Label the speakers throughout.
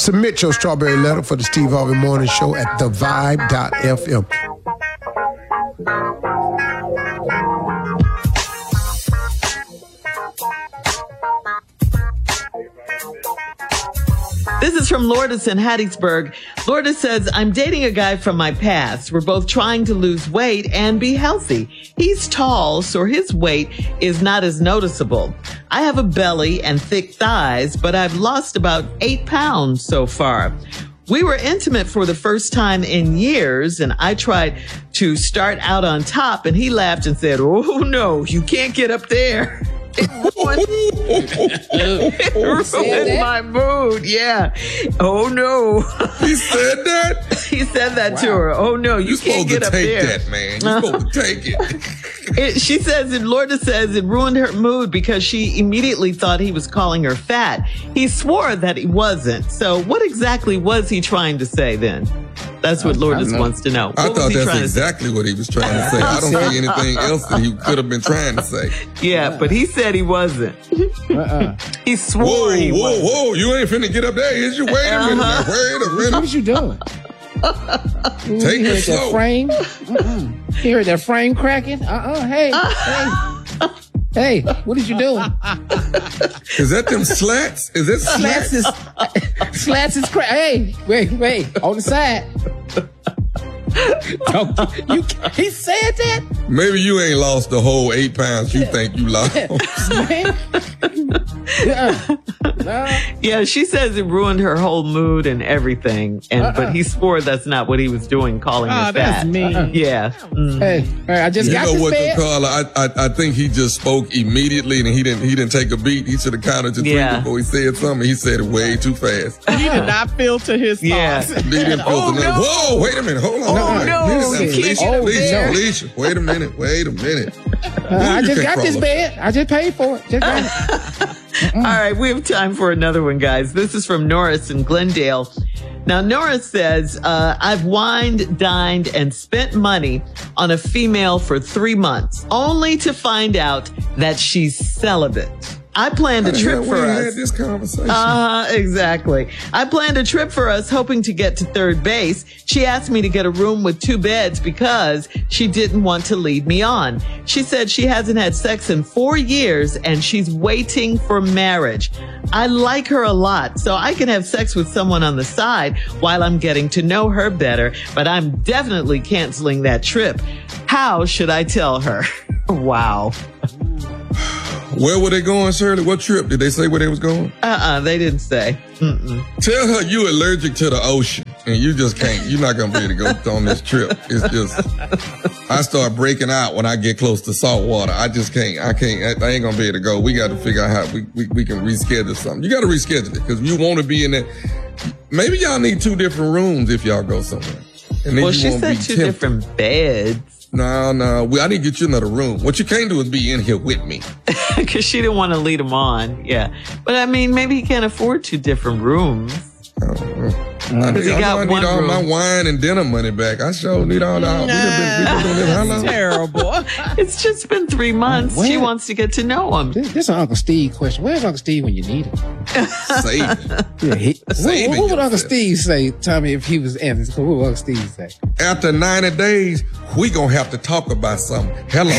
Speaker 1: Submit your strawberry letter for the Steve Harvey Morning Show at thevibe.fm.
Speaker 2: This is from Lourdes in Hattiesburg. Lourdes says, I'm dating a guy from my past. We're both trying to lose weight and be healthy. He's tall, so his weight is not as noticeable. I have a belly and thick thighs, but I've lost about 8 pounds so far. We were intimate for the first time in years, and I tried to start out on top, and he laughed and said, oh, no, you can't get up there. It ruined my mood. Yeah. Oh no.
Speaker 3: He said that?
Speaker 2: He said that to her. Oh no, you can't get up there.
Speaker 3: You're supposed to take that, man. You're supposed to take it.
Speaker 2: She says, and Lourdes says it ruined her mood because she immediately thought he was calling her fat. He swore that he wasn't. So what exactly was he trying to say then? That's what Lourdes wants to know.
Speaker 3: I thought that's exactly what he was trying to say. I don't see anything else that he could have been trying to say.
Speaker 2: Yeah, but he said he wasn't. He swore he wasn't.
Speaker 3: Whoa, you ain't finna get up there, is you? Wait a minute now. Wait a minute.
Speaker 4: What was you doing?
Speaker 3: Take it slow.
Speaker 4: That frame? You heard that frame cracking? Hey. Hey, what did you do?
Speaker 3: Is that them slats? Is it slats?
Speaker 4: Slats is crack. Hey, wait, on the side. He said that?
Speaker 3: Maybe you ain't lost the whole 8 pounds you think you lost.
Speaker 2: Yeah, she says it ruined her whole mood and everything. But he swore that's not what he was doing, calling her fat.
Speaker 4: That's mean.
Speaker 2: Yeah.
Speaker 4: Hey, I just got this bed.
Speaker 3: Carla, I think he just spoke immediately and he didn't take a beat. He should have counted to 3 before he said something. He said it way too fast.
Speaker 5: He did not filter his thoughts.
Speaker 3: He didn't filter nothing. Whoa, wait a minute. Hold on. Felicia, wait a minute.
Speaker 4: I just got this bed. I just paid for it. Just got it.
Speaker 2: All right, we have time for another one, guys. This is from Norris in Glendale. Now, Norris says, I've wined, dined, and spent money on a female for 3 months, only to find out that she's celibate. I planned a trip for us.
Speaker 3: Had this conversation.
Speaker 2: Exactly. I planned a trip for us, hoping to get to third base. She asked me to get a room with 2 beds because she didn't want to lead me on. She said she hasn't had sex in 4 years and she's waiting for marriage. I like her a lot, so I can have sex with someone on the side while I'm getting to know her better, but I'm definitely canceling that trip. How should I tell her? Wow.
Speaker 3: Where were they going, Shirley? What trip? Did they say where they was going?
Speaker 2: They didn't say.
Speaker 3: Tell her you allergic to the ocean and you just can't. You're not going to be able to go on this trip. It's just, I start breaking out when I get close to salt water. I just can't. I ain't going to be able to go. We got to figure out how we can reschedule something. You got to reschedule it because you want to be in there. Maybe y'all need 2 different rooms if y'all go somewhere. And
Speaker 2: well, she said 2 different beds.
Speaker 3: No. I need to get you another room. What you can't do is be in here with me.
Speaker 2: Because she didn't want to lead him on. Yeah. But I mean, maybe he can't afford 2 different rooms.
Speaker 3: I need all my wine and dinner money back. I sure need all that. We've been doing this how long?
Speaker 5: Terrible.
Speaker 2: It's just been 3 months. She wants to get to know him.
Speaker 4: This is an Uncle Steve question. Where's Uncle Steve when you need him? What would Uncle Steve say, Tommy, if he was in? What would Uncle Steve say?
Speaker 3: After 90 days, we gonna have to talk about something. Hello.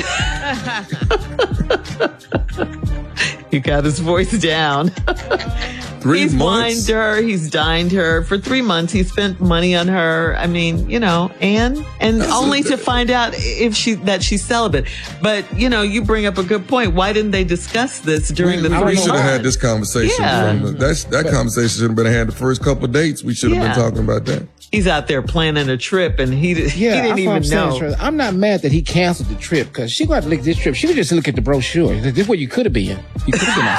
Speaker 2: He got his voice down.
Speaker 3: 3 months.
Speaker 2: He's wined her. He's dined her. For 3 months, he spent money on her. I mean, and only to find out if she's celibate. But, you bring up a good point. Why didn't they discuss this during the 3 months?
Speaker 3: We should have had this conversation.
Speaker 2: Yeah.
Speaker 3: That conversation should have been had the first couple of dates. We should have been talking about that.
Speaker 2: He's out there planning a trip, and he didn't even know.
Speaker 4: I'm not mad that he canceled the trip, because she got to look at this trip. She would just look at the brochure. This is where you could have been. You could have been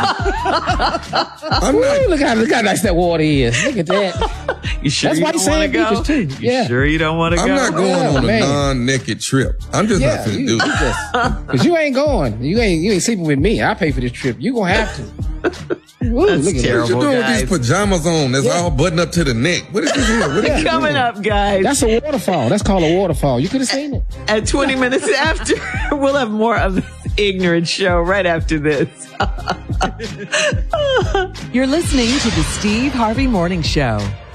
Speaker 4: out. Look how nice that water is. Look at that.
Speaker 2: You sure
Speaker 4: That's
Speaker 2: you
Speaker 4: why
Speaker 2: don't want to go?
Speaker 4: Too.
Speaker 2: You sure you don't want to go?
Speaker 3: I'm not going on a non-naked trip. I'm just not finna do it.
Speaker 4: Because you ain't going. You ain't sleeping with me. I pay for this trip. You gonna have to. Ooh,
Speaker 2: That's
Speaker 4: look at
Speaker 2: terrible,
Speaker 3: what you doing
Speaker 2: guys.
Speaker 3: with these pajamas on that's all buttoned up to the neck? What is this here? What is
Speaker 2: Coming up, guys.
Speaker 4: That's a waterfall. That's called a waterfall. You could have seen it.
Speaker 2: At 20 minutes after, we'll have more of this ignorant show right after this. You're listening to the Steve Harvey Morning Show.